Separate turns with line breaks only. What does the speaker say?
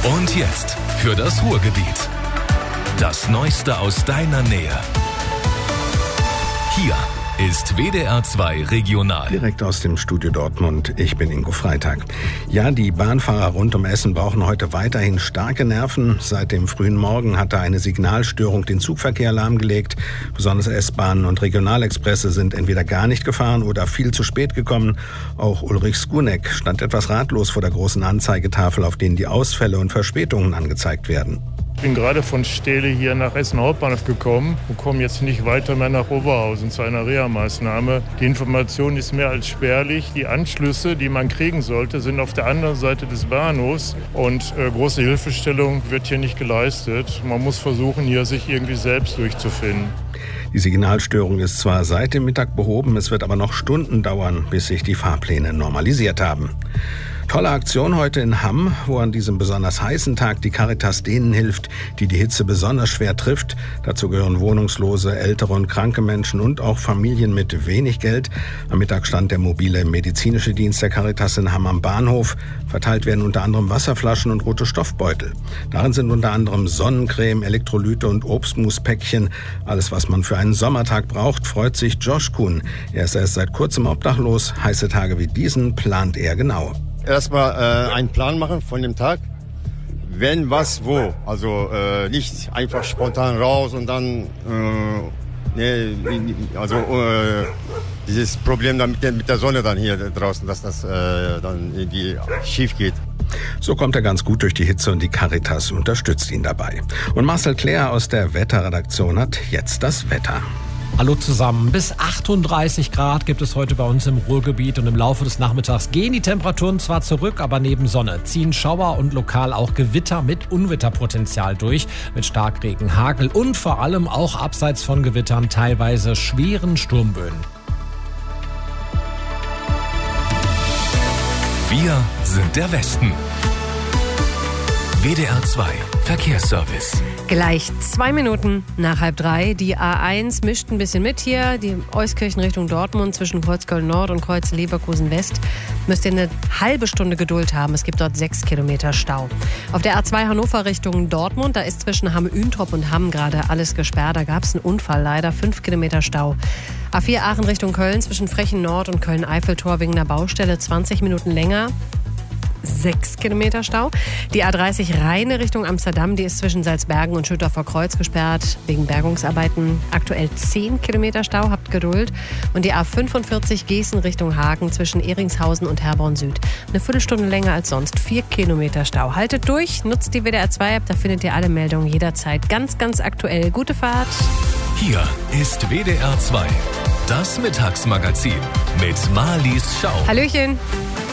Und jetzt für das Ruhrgebiet. Das Neueste aus deiner Nähe. Hier ist WDR 2 Regional.
Direkt aus dem Studio Dortmund. Ich bin Ingo Freitag. Ja, die Bahnfahrer rund um Essen brauchen heute weiterhin starke Nerven. Seit dem frühen Morgen hatte eine Signalstörung den Zugverkehr lahmgelegt. Besonders S-Bahnen und Regionalexpresse sind entweder gar nicht gefahren oder viel zu spät gekommen. Auch Ulrich Skunek stand etwas ratlos vor der großen Anzeigetafel, auf denen die Ausfälle und Verspätungen angezeigt werden.
Ich bin gerade von Stehle hier nach Essen Hauptbahnhof gekommen und komme jetzt nicht weiter mehr nach Oberhausen zu einer Reha-Maßnahme. Die Information ist mehr als spärlich. Die Anschlüsse, die man kriegen sollte, sind auf der anderen Seite des Bahnhofs und große Hilfestellung wird hier nicht geleistet. Man muss versuchen, hier sich irgendwie selbst durchzufinden.
Die Signalstörung ist zwar seit dem Mittag behoben, es wird aber noch Stunden dauern, bis sich die Fahrpläne normalisiert haben. Tolle Aktion heute in Hamm, wo an diesem besonders heißen Tag die Caritas denen hilft, die die Hitze besonders schwer trifft. Dazu gehören wohnungslose, ältere und kranke Menschen und auch Familien mit wenig Geld. Am Mittag stand der mobile medizinische Dienst der Caritas in Hamm am Bahnhof. Verteilt werden unter anderem Wasserflaschen und rote Stoffbeutel. Darin sind unter anderem Sonnencreme, Elektrolyte und Obstmuspäckchen. Alles, was man für einen Sommertag braucht, freut sich Josh Kuhn. Er ist erst seit kurzem obdachlos. Heiße Tage wie diesen plant er genau.
Erstmal einen Plan machen von dem Tag, wenn, was, wo. Also nicht einfach spontan raus und dann dieses Problem dann mit der Sonne dann hier draußen, dass das dann irgendwie schief geht.
So kommt er ganz gut durch die Hitze und die Caritas unterstützt ihn dabei. Und Marcel Claire aus der Wetterredaktion hat jetzt das Wetter.
Hallo zusammen. Bis 38 Grad gibt es heute bei uns im Ruhrgebiet und im Laufe des Nachmittags gehen die Temperaturen zwar zurück, aber neben Sonne ziehen Schauer und lokal auch Gewitter mit Unwetterpotenzial durch, mit Starkregen, Hagel und vor allem auch abseits von Gewittern teilweise schweren Sturmböen.
Wir sind der Westen. WDR 2 Verkehrsservice.
Gleich 2 Minuten nach 2:30. Die A1 mischt ein bisschen mit hier. Die Euskirchen Richtung Dortmund zwischen Kreuzköln Nord und Kreuz Leverkusen West. Müsst ihr eine halbe Stunde Geduld haben. Es gibt dort 6 Kilometer Stau. Auf der A2 Hannover Richtung Dortmund, da ist zwischen Hamm-Üntrop und Hamm gerade alles gesperrt. Da gab es einen Unfall leider. 5 Kilometer Stau. A4 Aachen Richtung Köln zwischen Frechen Nord und Köln-Eiffeltor wegen einer Baustelle 20 Minuten länger. 6 Kilometer Stau. Die A30 Rheine Richtung Amsterdam, die ist zwischen Salzbergen und Schüttorfer Kreuz gesperrt wegen Bergungsarbeiten. Aktuell 10 Kilometer Stau, habt Geduld. Und die A45 Gießen Richtung Hagen zwischen Ehringshausen und Herborn Süd. Eine Viertelstunde länger als sonst, 4 Kilometer Stau. Haltet durch, nutzt die WDR 2 App, da findet ihr alle Meldungen jederzeit ganz, ganz aktuell. Gute Fahrt.
Hier ist WDR 2, das Mittagsmagazin mit Marlies Schau.
Hallöchen.